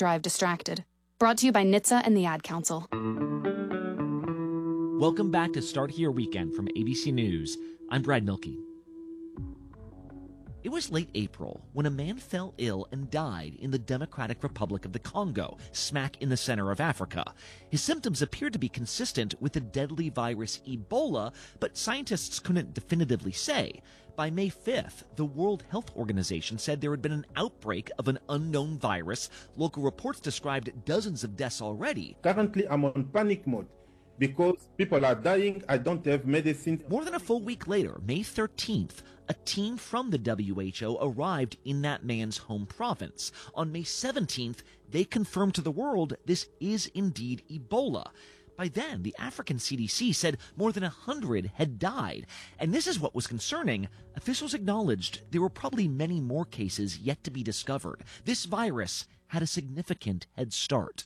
Drive Distracted. Brought to you by NHTSA and the Ad Council. Welcome back to Start Here Weekend from ABC News. I'm Brad Milkey. It was late April when a man fell ill and died in the Democratic Republic of the Congo, smack in the center of Africa. His symptoms appeared to be consistent with the deadly virus Ebola, but scientists couldn't definitively say. By May 5th, the World Health Organization said there had been an outbreak of an unknown virus. Local reports described dozens of deaths already. Currently, I'm on panic mode because people are dying. I don't have medicine. More than a full week later, May 13th, a team from the WHO arrived in that man's home province. On May 17th, they confirmed to the world this is indeed Ebola. By then, the African CDC said more than 100 had died. And this is what was concerning. Officials acknowledged there were probably many more cases yet to be discovered. This virus had a significant head start.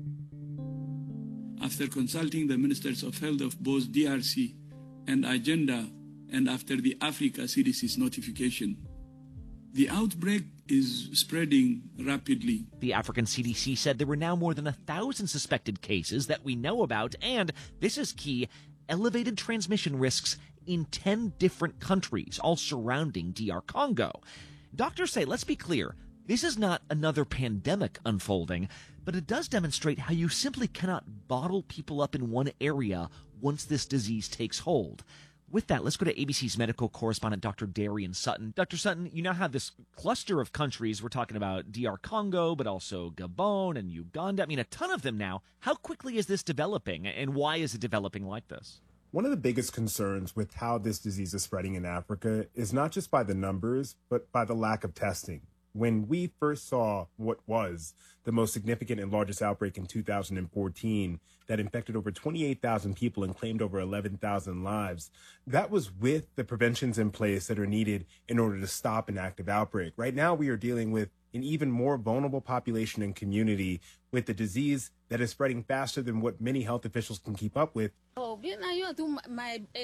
After consulting the ministers of health of both DRC and Agenda, and after the Africa CDC's notification, the outbreak is spreading rapidly. The African CDC said there were now more than 1,000 suspected cases that we know about, and, this is key, elevated transmission risks in 10 different countries, all surrounding DR Congo. Doctors say, let's be clear, this is not another pandemic unfolding, but it does demonstrate how you simply cannot bottle people up in one area once this disease takes hold. With that, let's go to ABC's medical correspondent, Dr. Darian Sutton. Dr. Sutton, you now have this cluster of countries. We're talking about DR Congo, but also Gabon and Uganda. I mean, a ton of them now. How quickly is this developing, and why is it developing like this? One of the biggest concerns with how this disease is spreading in Africa is not just by the numbers, but by the lack of testing. When we first saw what was the most significant and largest outbreak in 2014 that infected over 28,000 people and claimed over 11,000 lives, that was with the preventions in place that are needed in order to stop an active outbreak. Right now, we are dealing with an even more vulnerable population and community with the disease that is spreading faster than what many health officials can keep up with.